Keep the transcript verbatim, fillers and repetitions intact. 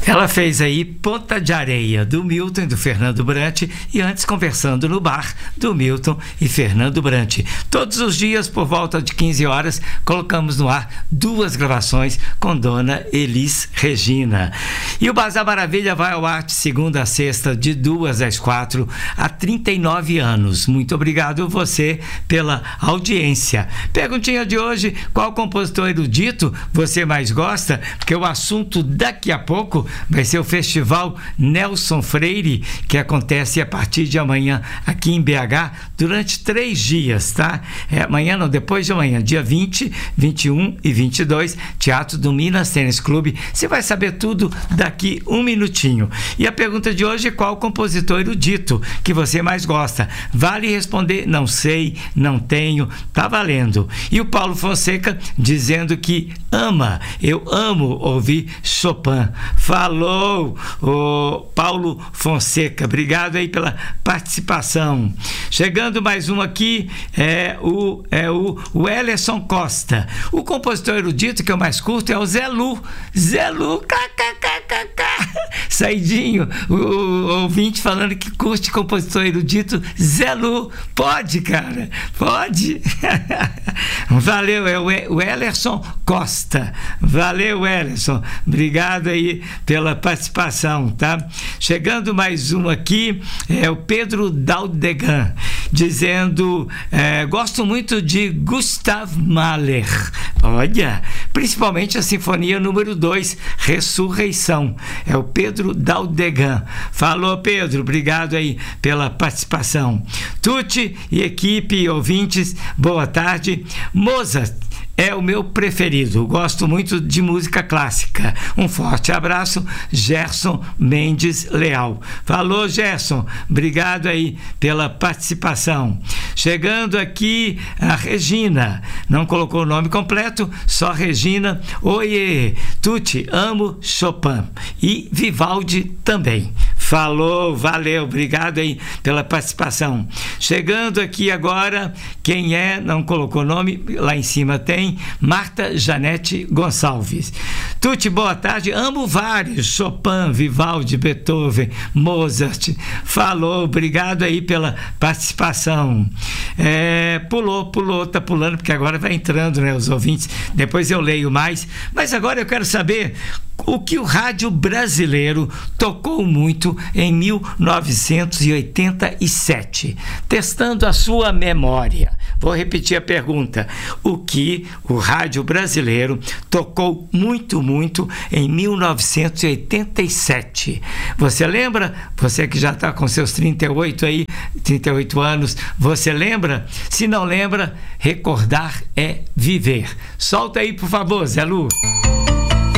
Ela fez aí Ponta de Areia, do Milton e do Fernando Brant, e antes Conversando no Bar, do Milton e Fernando Brant. Todos os dias, por volta de quinze horas, colocamos no ar duas gravações com Dona Elis Regina. E o Bazar Maravilha vai ao ar de segunda a sexta, de duas às quatro, há trinta e nove anos. Muito obrigado você pela audiência. Perguntinha de hoje: qual compositor erudito você mais gosta? Porque o assunto daqui a pouco vai ser o Festival Nelson Freire, que acontece a partir de amanhã aqui em B H, durante três dias, tá? É amanhã, não, depois de amanhã, dia vinte, vinte e um e vinte e dois, Teatro do Minas Tênis Clube. Você vai saber tudo daqui um minutinho. E a pergunta de hoje é: qual compositor erudito que você mais gosta? Vale responder não sei, não tenho, tá valendo. E o Paulo Fonseca dizendo que ama, eu amo ouvir Chopin. Falou, o Paulo Fonseca, obrigado aí pela participação. Chegando mais um aqui, é o, é o, o Ellerson Costa. O compositor erudito que eu mais curto é o Zé Lu. Zé Lu, kkkk. Saidinho, o, o ouvinte falando que curte compositor erudito, Zé Lu. Pode, cara, pode. Valeu, é o Ellerson Costa. Valeu, Ellerson. Obrigado aí pela participação, tá? Chegando mais um aqui, é o Pedro Daldegan, dizendo: é, gosto muito de Gustav Mahler. Olha, principalmente a Sinfonia número dois, Ressurreição. É o Pedro Daldegan. Falou, Pedro, obrigado aí pela participação. Tuti e equipe, ouvintes, boa tarde. Mozart é o meu preferido, gosto muito de música clássica. Um forte abraço, Gerson Mendes Leal. Falou, Gerson, obrigado aí pela participação. Chegando aqui a Regina, não colocou o nome completo, só Regina. Oiê, Tuti, amo Chopin e Vivaldi também. Falou, valeu, obrigado aí pela participação. Chegando aqui agora, quem é, não colocou o nome, lá em cima tem Marta Janete Gonçalves. Tuti, boa tarde, amo vários, Chopin, Vivaldi, Beethoven, Mozart. Falou, obrigado aí pela participação. É, pulou, pulou, tá pulando, porque agora vai entrando, né, os ouvintes, depois eu leio mais, mas agora eu quero saber o que o rádio brasileiro tocou muito em mil novecentos e oitenta e sete. Testando a sua memória. Vou repetir a pergunta. O que o rádio brasileiro tocou muito, muito em mil novecentos e oitenta e sete? Você lembra? Você que já está com seus trinta e oito aí, trinta e oito anos, você lembra? Se não lembra, recordar é viver. Solta aí, por favor, Zé Lu.